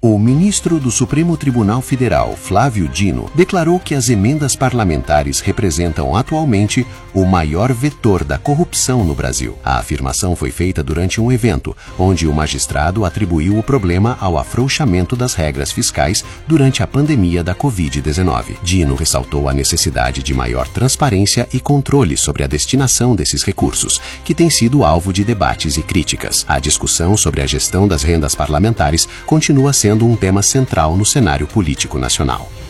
O ministro do Supremo Tribunal Federal, Flávio Dino, declarou que as emendas parlamentares representam atualmente o maior vetor da corrupção no Brasil. A afirmação foi feita durante um evento, onde o magistrado atribuiu o problema ao afrouxamento das regras fiscais durante a pandemia da Covid-19. Dino ressaltou a necessidade de maior transparência e controle sobre a destinação desses recursos, que tem sido alvo de debates e críticas. A discussão sobre a gestão das rendas parlamentares continua sendo um tema central no cenário político nacional.